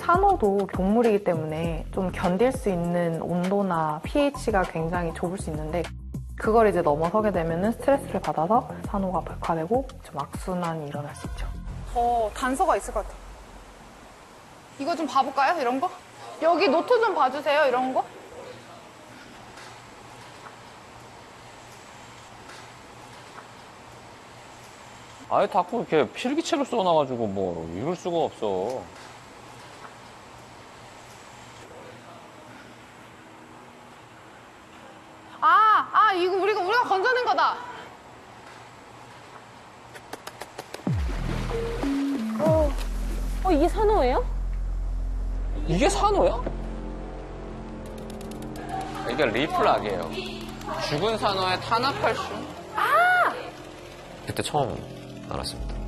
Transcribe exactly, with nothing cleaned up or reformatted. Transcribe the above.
산호도 곡물이기 때문에 좀 견딜 수 있는 온도나 pH가 굉장히 좁을 수 있는데 그걸 이제 넘어서게 되면 스트레스를 받아서 산호가 백화되고 좀 악순환이 일어날 수 있죠. 더 단서가 있을 것 같아. 이거 좀 봐볼까요? 이런 거? 여기 노트 좀 봐주세요. 이런 거? 아예 자꾸 이렇게 필기체로 써놔가지고 뭐 읽을 수가 없어. 아, 아, 이거 우리가, 우리가 건져낸 거다. 어, 어 이게 산호예요? 이게 산호야? 이게 리플락이에요. 죽은 산호에 탄화칼슘. 아! 그때 처음 알았습니다.